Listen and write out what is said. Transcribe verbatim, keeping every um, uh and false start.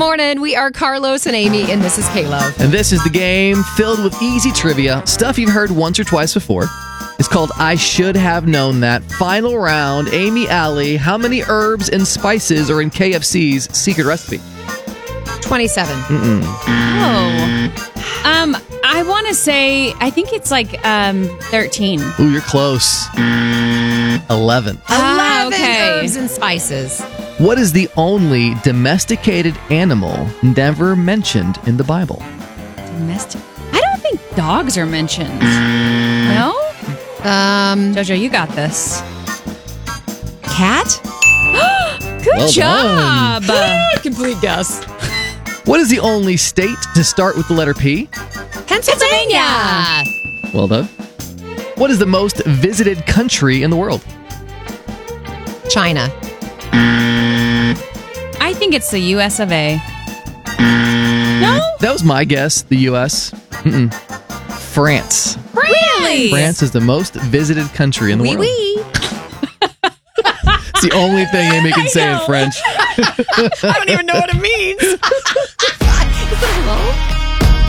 morning. We are Carlos and Amy, and this is Caleb. And this is the game filled with easy trivia, stuff you've heard once or twice before. It's called I Should Have Known That. Final round. Amy, Allie, how many herbs and spices are in K F C's secret recipe? twenty-seven. Mm-mm. Oh. Um, I want to say, I think it's like um thirteen. Ooh, you're close. eleven. Ah, eleven okay. herbs and spices. What is the only domesticated animal never mentioned in the Bible? Domestic. I don't think dogs are mentioned. No? Um, Jojo, you got this. cat? Good Well job. Complete guess. What is the only state to start with the letter P? Pennsylvania. Well done. What is the most visited country in the world? China. I think it's the U S of A. No? That was my guess, the U S. Mm-mm. France. Really? France is the most visited country in the Wee world. wee. It's the only thing Amy can say in know. French. I don't even know what it means. Hello?